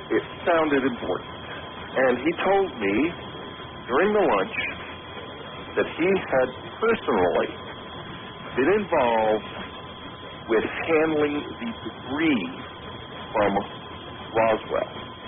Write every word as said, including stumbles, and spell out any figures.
it sounded important. And he told me during the lunch that he had personally been involved with handling the debris from Roswell.